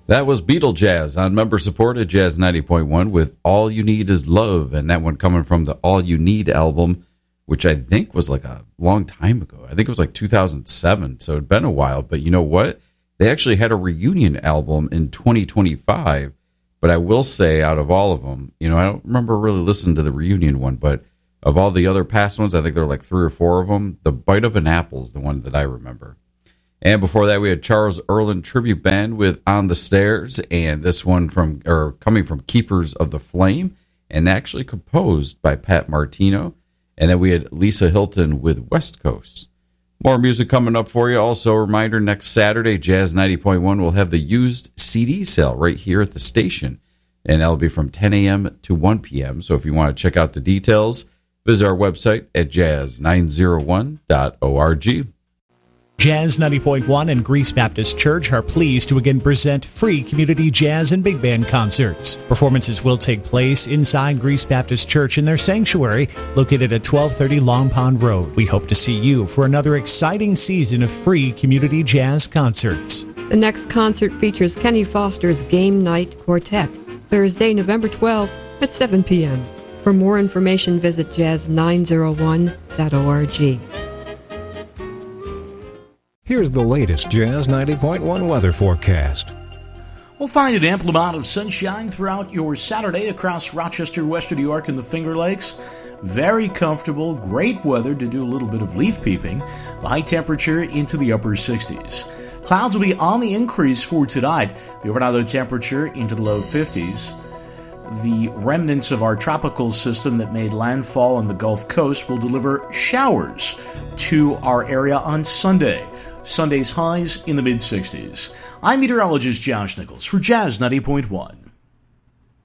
That was Beatle Jazz on member-supported Jazz 90.1 with All You Need Is Love, and that one coming from the All You Need album, which I think was like a long time ago. I think it was like 2007, so it'd been a while. But you know what? They actually had a reunion album in 2025, but I will say out of all of them, I don't remember really listening to the reunion one, but of all the other past ones, I think there were like 3 or 4 of them. The Bite of an Apple is the one that I remember. And before that, we had Charles Earland Tribute Band with On the Stairs, and this one coming from Keepers of the Flame, and actually composed by Pat Martino. And then we had Lisa Hilton with West Coast. More music coming up for you. Also, a reminder, next Saturday, Jazz 90.1 will have the used CD sale right here at the station, and that'll be from 10 a.m. to 1 p.m. So if you want to check out the details, visit our website at jazz901.org. Jazz 90.1 and Greece Baptist Church are pleased to again present free community jazz and big band concerts. Performances will take place inside Greece Baptist Church in their sanctuary, located at 1230 Long Pond Road. We hope to see you for another exciting season of free community jazz concerts. The next concert features Kenny Foster's Game Night Quartet, Thursday, November 12th at 7 p.m. For more information, visit jazz901.org. Here's the latest Jazz 90.1 weather forecast. We'll find an ample amount of sunshine throughout your Saturday across Rochester, Western New York, and the Finger Lakes. Very comfortable, great weather to do a little bit of leaf peeping. The high temperature into the upper 60s. Clouds will be on the increase for tonight. The overnight low temperature into the low 50s. The remnants of our tropical system that made landfall on the Gulf Coast will deliver showers to our area on Sunday. Sunday's highs in the mid-60s. I'm meteorologist Josh Nichols for Jazz 90.1.